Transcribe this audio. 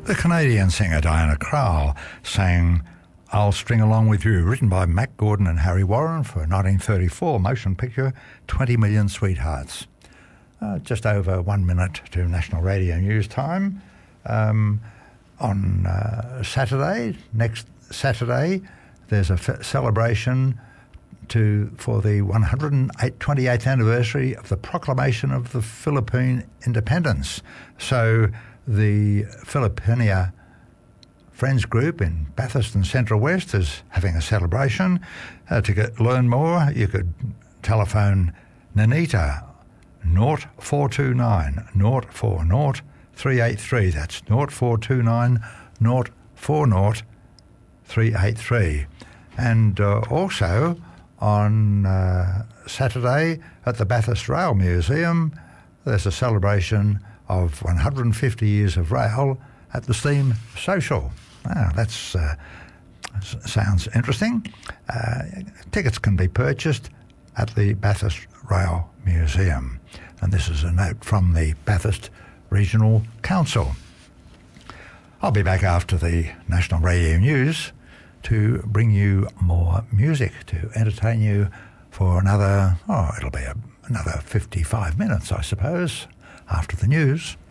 The Canadian singer Diana Krall sang I'll String Along With You, written by Mac Gordon and Harry Warren for 1934 motion picture 20 Million Sweethearts. Just over 1 minute to National Radio News time. On Saturday, next Saturday, there's a celebration for the 128th anniversary of the proclamation of the Philippine independence. So the Filipinia Friends Group in Bathurst and Central West is having a celebration. To learn more, you could telephone Nanita 0429 040 383. That's 0429 040 383. And also on Saturday at the Bathurst Rail Museum, there's a celebration of 150 years of rail at the Steam Social. That sounds interesting. Tickets can be purchased at the Bathurst Rail Museum. And this is a note from the Bathurst Regional Council. I'll be back after the National Radio News to bring you more music to entertain you for another, it'll be another 55 minutes, I suppose, after the news.